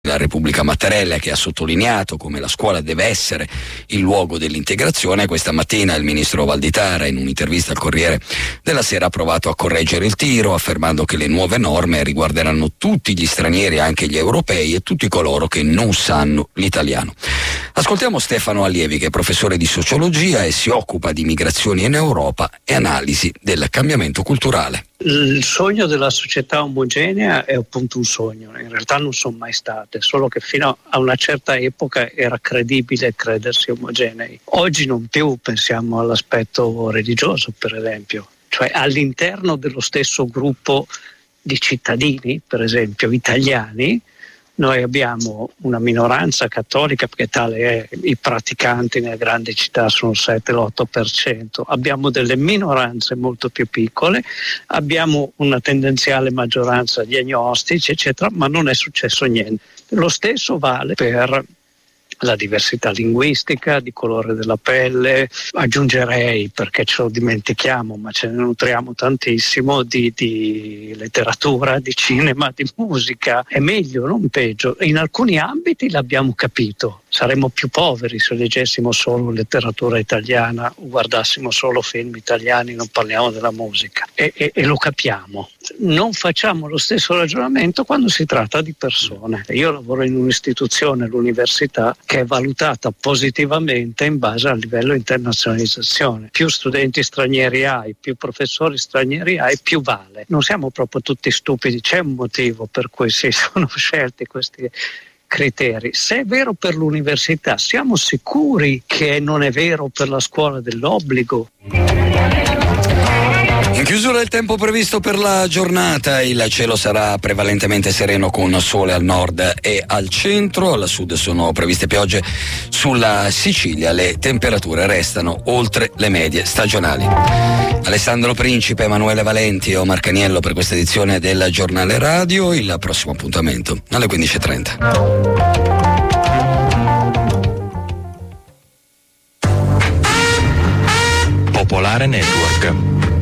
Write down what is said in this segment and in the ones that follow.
la Repubblica Mattarella, che ha sottolineato come la scuola deve essere il luogo dell'integrazione. Questa mattina il ministro Valditara, in un'intervista al Corriere della Sera, ha provato a correggere il tiro, affermando che le nuove norme riguarderanno tutti gli stranieri, anche gli europei, e tutti coloro che non sanno l'italiano. Ascoltiamo Stefano Allievi, che è professore di sociologia e si occupa di migrazioni in Europa e analisi del cambiamento culturale. Il sogno della società omogenea è appunto un sogno, in realtà non sono mai state, solo che fino a una certa epoca era credibile credersi omogenei. Oggi non più, pensiamo all'aspetto religioso per esempio, cioè all'interno dello stesso gruppo di cittadini, per esempio italiani, noi abbiamo una minoranza cattolica, perché tale è, i praticanti nelle grandi città sono il 7-8%, abbiamo delle minoranze molto più piccole, abbiamo una tendenziale maggioranza di agnostici, eccetera, ma non è successo niente. Lo stesso vale per la diversità linguistica, di colore della pelle, aggiungerei, perché ce lo dimentichiamo ma ce ne nutriamo tantissimo, di letteratura, di cinema, di musica. È meglio, non peggio. In alcuni ambiti l'abbiamo capito, saremmo più poveri se leggessimo solo letteratura italiana o guardassimo solo film italiani, non parliamo della musica, e lo capiamo. Non facciamo lo stesso ragionamento quando si tratta di persone. Io lavoro in un'istituzione, l'università, che è valutata positivamente in base al livello internazionalizzazione. Più studenti stranieri hai, più professori stranieri hai, più vale. Non siamo proprio tutti stupidi, c'è un motivo per cui si sono scelti questi criteri. Se è vero per l'università, siamo sicuri che non è vero per la scuola dell'obbligo? In chiusura del tempo previsto per la giornata, il cielo sarà prevalentemente sereno con sole al nord e al centro, al sud sono previste piogge sulla Sicilia, le temperature restano oltre le medie stagionali. Alessandro Principe, Emanuele Valenti e Omar Caniello per questa edizione del Giornale Radio, il prossimo appuntamento alle 15:30. Popolare Network.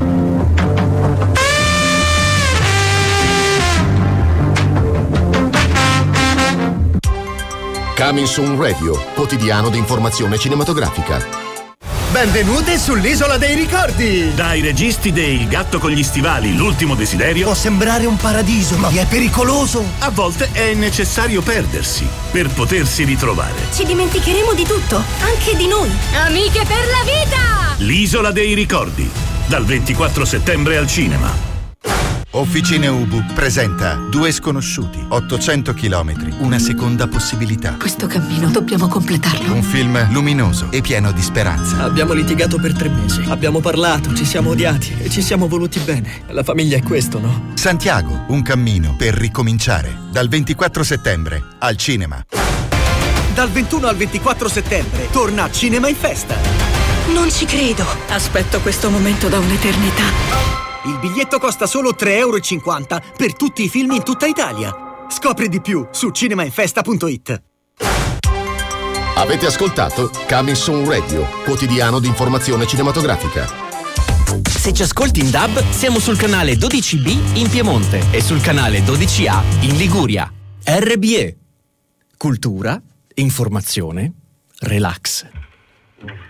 Coming Soon Radio, quotidiano di informazione cinematografica. Benvenute sull'Isola dei Ricordi! Dai registi de Il gatto con gli stivali, l'ultimo desiderio. Può sembrare un paradiso, ma è pericoloso. A volte è necessario perdersi per potersi ritrovare. Ci dimenticheremo di tutto, anche di noi. Amiche per la vita! L'Isola dei Ricordi, dal 24 settembre al cinema. Officine Ubu presenta Due sconosciuti, 800 chilometri, una seconda possibilità. Questo cammino dobbiamo completarlo. Un film luminoso e pieno di speranza. Abbiamo litigato per 3 mesi, abbiamo parlato, ci siamo odiati e ci siamo voluti bene. La famiglia è questo, no? Santiago, un cammino per ricominciare. Dal 24 settembre al cinema. Dal 21 al 24 settembre torna Cinema in Festa. Non ci credo. Aspetto questo momento da un'eternità. Il biglietto costa solo €3,50 per tutti i film in tutta Italia. Scopri di più su cinemainfesta.it. Avete ascoltato Coming Soon Radio, quotidiano di informazione cinematografica. Se ci ascolti in DAB, siamo sul canale 12B in Piemonte e sul canale 12A in Liguria. RBE. Cultura, informazione, relax.